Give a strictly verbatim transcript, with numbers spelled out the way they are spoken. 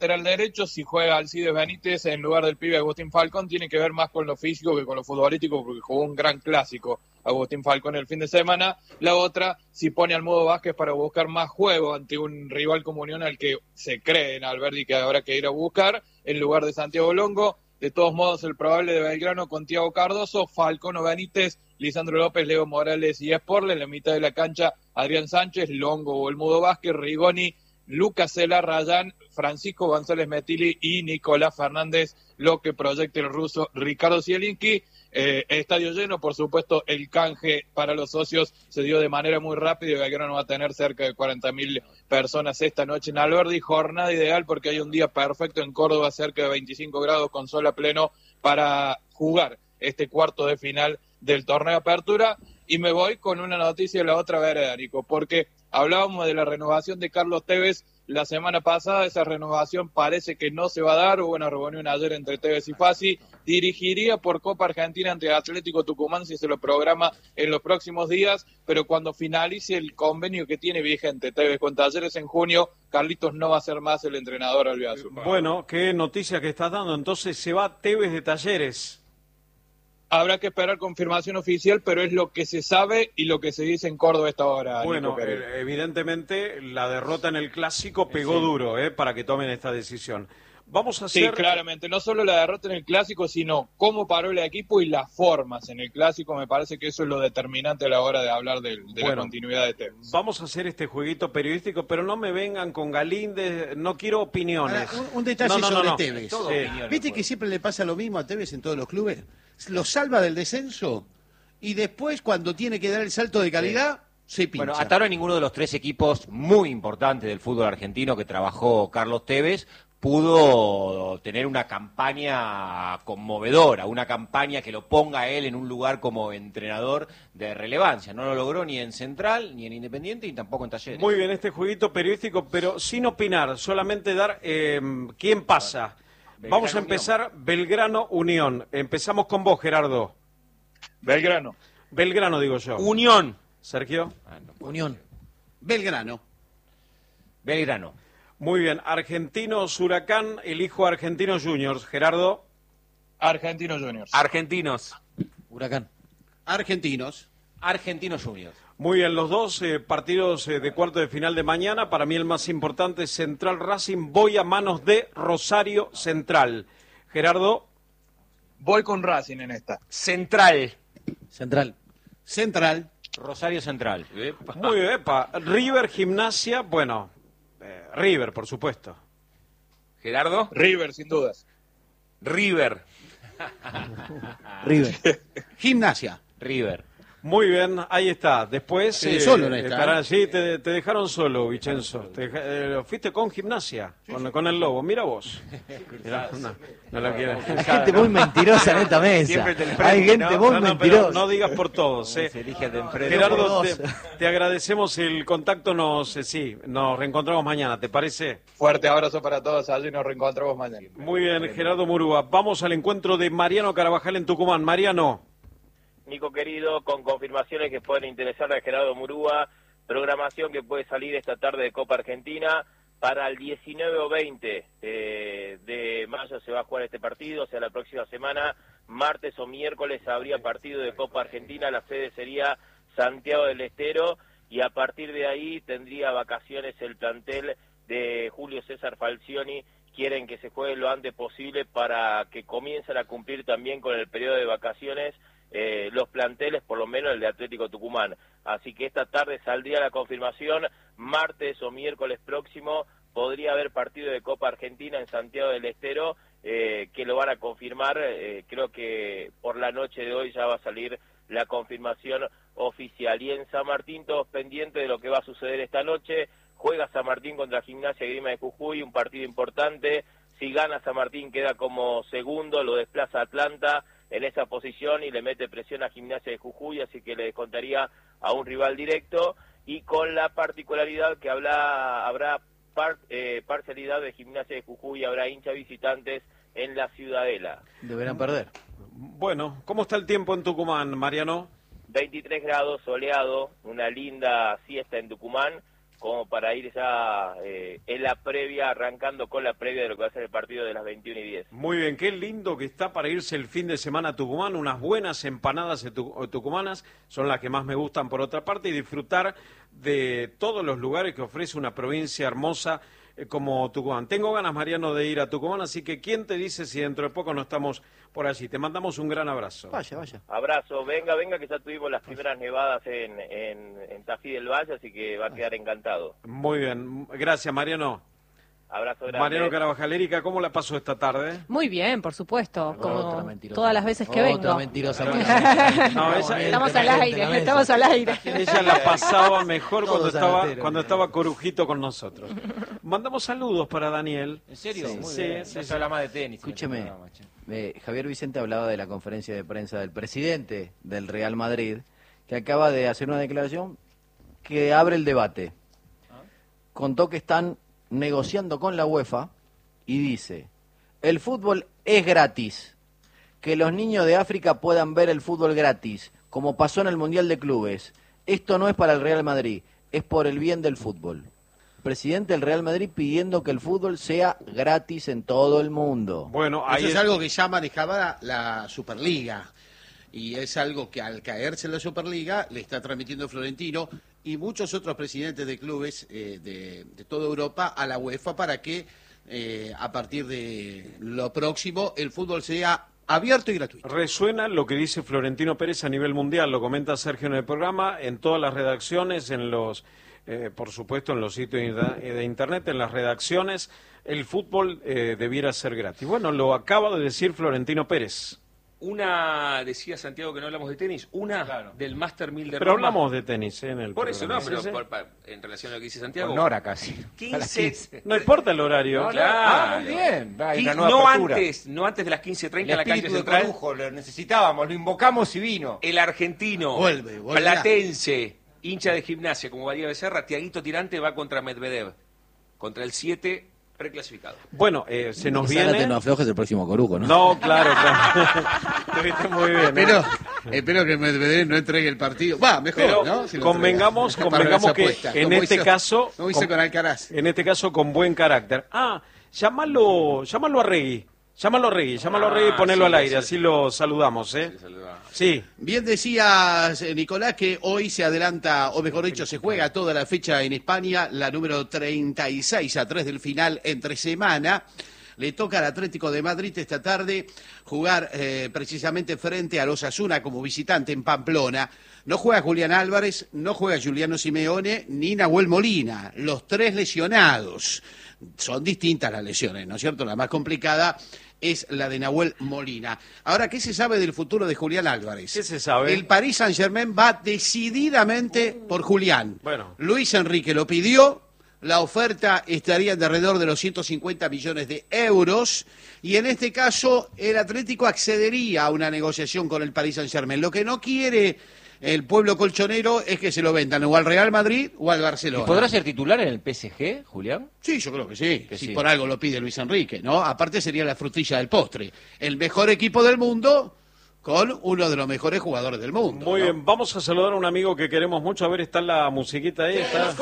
lateral derecho. Si juega Alcides Benítez en lugar del pibe Agustín Falcón, tiene que ver más con lo físico que con lo futbolístico, porque jugó un gran clásico Agustín Falcón el fin de semana. La otra, si pone al Mudo Vázquez para buscar más juego ante un rival como Unión al que se cree en Alberdi que habrá que ir a buscar, en lugar de Santiago Longo. De todos modos, el probable de Belgrano con Thiago Cardoso, Falcón o Benítez, Lisandro López, Leo Morales y Sporle. En la mitad de la cancha, Adrián Sánchez, Longo o el Mudo Vázquez, Rigoni, Lucas Cela, Rayán, Francisco González Metilli y Nicolás Fernández, lo que proyecta el ruso Ricardo Zielinski. Eh, estadio lleno, por supuesto, el canje para los socios se dio de manera muy rápida y Belgrano va a tener cerca de cuarenta mil personas esta noche en Alberdi. Jornada ideal porque hay un día perfecto en Córdoba, cerca de veinticinco grados con sol a pleno para jugar este cuarto de final del torneo de apertura. Y me voy con una noticia de la otra vereda, Nico, porque hablábamos de la renovación de Carlos Tevez la semana pasada. Esa renovación parece que no se va a dar. Hubo una reunión ayer entre Tevez y Fassi. Dirigiría por Copa Argentina ante Atlético Tucumán si se lo programa en los próximos días, pero cuando finalice el convenio que tiene vigente Tevez con Talleres en junio, Carlitos no va a ser más el entrenador albiazul. Bueno, qué noticia que estás dando. Entonces se va Tevez de Talleres. Habrá que esperar confirmación oficial, pero es lo que se sabe y lo que se dice en Córdoba esta hora. Bueno, eh, evidentemente la derrota en el Clásico pegó sí. duro eh, para que tomen esta decisión. Vamos a hacer... Sí, claramente, no solo la derrota en el Clásico, sino cómo paró el equipo y las formas en el Clásico. Me parece que eso es lo determinante a la hora de hablar de, de bueno, la continuidad de Tevez. Vamos a hacer este jueguito periodístico, pero no me vengan con Galíndez, no quiero opiniones. Ahora, un, un detalle no, no, sobre no, no. Tevez. Sí. ¿Viste que siempre le pasa lo mismo a Tevez en todos los clubes? Lo salva del descenso y después, cuando tiene que dar el salto de calidad... Sí. Se pincha. Bueno, hasta ahora ninguno de los tres equipos muy importantes del fútbol argentino que trabajó Carlos Tevez pudo tener una campaña conmovedora, una campaña que lo ponga a él en un lugar como entrenador de relevancia. No lo logró ni en Central, ni en Independiente, ni tampoco en Talleres. Muy bien, este jueguito periodístico, pero sin opinar, solamente dar eh, quién pasa. Belgrano, Vamos a empezar Unión. Belgrano Unión. Empezamos con vos, Gerardo. Belgrano. Belgrano, digo yo. Unión. Sergio. Ah, no Unión. Belgrano. Belgrano. Muy bien. Argentinos Huracán, elijo Argentinos Juniors. Gerardo. Argentinos Juniors. Argentinos. Huracán. Argentinos. Argentinos Juniors. Muy bien, los dos eh, partidos eh, de cuarto de final de mañana. Para mí el más importante es Central Racing. Voy a manos de Rosario Central. Gerardo. Voy con Racing en esta. Central. Central. Central. Rosario Central. Epa. Muy bien, epa. River Gimnasia, bueno, eh, River, por supuesto. Gerardo. River, sin dudas. River. River. Gimnasia. River. Muy bien, ahí está. Después eh, solo no está, estará, ¿eh? sí, te, te dejaron solo, Vicenzo. Te, eh, fuiste con Gimnasia, sí, con, sí. con el Lobo. Mira vos. Mirá, no, no la quiero. Hay gente muy mentirosa en esta mesa. Hay gente no, muy no, no, mentirosa. No digas por todos. Eh. Gerardo, te, te agradecemos el contacto. Nos, eh, sí, nos reencontramos mañana. ¿Te parece? Fuerte abrazo para todos. Allí nos reencontramos mañana. Muy bien, Gerardo Murúa. Vamos al encuentro de Mariano Carabajal en Tucumán. Mariano. Nico querido, con confirmaciones que pueden interesar a Gerardo Murúa, programación que puede salir esta tarde de Copa Argentina. Para el diecinueve o veinte eh, de mayo se va a jugar este partido, o sea, la próxima semana, martes o miércoles, habría partido de Copa Argentina. La sede sería Santiago del Estero y a partir de ahí tendría vacaciones el plantel de Julio César Falcioni. Quieren que se juegue lo antes posible para que comiencen a cumplir también con el periodo de vacaciones Eh, los planteles, por lo menos el de Atlético Tucumán. Así que esta tarde saldría la confirmación, martes o miércoles próximo podría haber partido de Copa Argentina en Santiago del Estero, eh, que lo van a confirmar. Eh, creo que por la noche de hoy ya va a salir la confirmación oficial. Y en San Martín todos pendientes de lo que va a suceder esta noche. Juega San Martín contra Gimnasia y Grima de Jujuy, un partido importante. Si gana San Martín queda como segundo, lo desplaza Atlanta en esa posición y le mete presión a Gimnasia de Jujuy, así que le descontaría a un rival directo, y con la particularidad que habla, habrá par, eh, parcialidad de Gimnasia de Jujuy, habrá hinchas visitantes en la Ciudadela. Deberán perder. Bueno, ¿cómo está el tiempo en Tucumán, Mariano? veintitrés grados, soleado, una linda siesta en Tucumán, como para ir ya eh, en la previa, arrancando con la previa de lo que va a ser el partido de las veintiuna y diez. Muy bien, qué lindo que está para irse el fin de semana a Tucumán, unas buenas empanadas tucumanas, son las que más me gustan por otra parte, y disfrutar de todos los lugares que ofrece una provincia hermosa eh, como Tucumán. Tengo ganas, Mariano, de ir a Tucumán, así que ¿quién te dice si dentro de poco no estamos por allí? Te mandamos un gran abrazo. Vaya, vaya. Abrazo, venga, venga, que ya tuvimos las primeras nevadas en, en, en Tafí del Valle, así que va a quedar encantado. Muy bien, gracias, Mariano. Abrazo grande. Mariano Carabajal. Erika, ¿cómo la pasó esta tarde? Muy bien, por supuesto, Otra como mentirosa. todas las veces que Otra vengo. mentirosa. No, esa- Estamos al aire, estamos al aire. Ella la pasaba mejor Todos cuando estaba salateros. cuando estaba Corujito con nosotros. Mandamos saludos para Daniel. ¿En serio? Sí, Muy sí, bien. sí, No sí. se habla más de tenis. en Escúcheme, este programa, che. eh, Javier Vicente hablaba de la conferencia de prensa del presidente del Real Madrid, que acaba de hacer una declaración que abre el debate. Contó que están negociando con la UEFA y dice, el fútbol es gratis, que los niños de África puedan ver el fútbol gratis, como pasó en el Mundial de Clubes. Esto no es para el Real Madrid, es por el bien del fútbol. Presidente del Real Madrid pidiendo que el fútbol sea gratis en todo el mundo. Bueno, ahí Eso es es- algo que ya manejaba la Superliga. Y es algo que al caerse en la Superliga le está transmitiendo Florentino y muchos otros presidentes de clubes eh, de, de toda Europa a la UEFA para que eh, a partir de lo próximo el fútbol sea abierto y gratuito. resuena lo que dice Florentino Pérez a nivel mundial, lo comenta Sergio en el programa, en todas las redacciones, en los, eh, por supuesto, en los sitios de de internet, en las redacciones, el fútbol eh, debiera ser gratis. Bueno, lo acaba de decir Florentino Pérez. Una, decía Santiago que no hablamos de tenis, una Claro. del Master mil de Pero Roma. hablamos de tenis eh, en el Por eso, no, programa. pero Sí, sí. por- pa- en relación a lo que dice Santiago. Con hora casi. quince. No importa el horario. No, Claro. Ah, muy bien. Hay una Quin- nueva no apertura. antes, no antes de las quince treinta El en la cancha espíritu de central. Corujo, lo necesitábamos, lo invocamos y vino. El argentino, Vuelve, volverá. platense, hincha de gimnasia como María Becerra, Tiaguito Tirante va contra Medvedev, contra el siete preclasificado. Bueno, eh, se nos Zárate, viene... no aflojes el próximo Corujo, ¿no? No, claro, claro. Estuviste muy bien. ¿eh? Espero, espero que Medvedev no entregue el partido. Va, mejor, Pero ¿no? Si lo convengamos, entrega. Para convengamos las que apuestas, en como este hizo- caso, como hizo con- con Alcaraz. en este caso con buen carácter. Ah, llámalo, llámalo a Regui, llámalo a Regui, llámalo a Regui y Ah, ponelo sí, al aire, sí. así lo saludamos, ¿eh? Sí. Bien decías, eh, Nicolás, que hoy se adelanta, o mejor dicho, se juega toda la fecha en España, la número treinta y seis a tres del final entre semana. Le toca al Atlético de Madrid esta tarde jugar eh, precisamente frente al Osasuna como visitante en Pamplona. No juega Julián Álvarez, no juega Giuliano Simeone, ni Nahuel Molina, los tres lesionados. Son distintas las lesiones, ¿no es cierto? La más complicada es la de Nahuel Molina. Ahora, ¿qué se sabe del futuro de Julián Álvarez? ¿Qué se sabe? El Paris Saint-Germain va decididamente por Julián. Bueno. Luis Enrique lo pidió, la oferta estaría de alrededor de los ciento cincuenta millones de euros y en este caso el Atlético accedería a una negociación con el Paris Saint-Germain. Lo que no quiere el pueblo colchonero es que se lo vendan o al Real Madrid o al ¿Y Barcelona. podrá ser titular en el P S G, Julián? Sí, yo creo que sí, Que si sí. por algo lo pide Luis Enrique, ¿no? Aparte sería la frutilla del postre. El mejor equipo del mundo con uno de los mejores jugadores del mundo. Muy ¿no? bien, vamos a saludar a un amigo que queremos mucho. A ver, está la musiquita ahí. Está...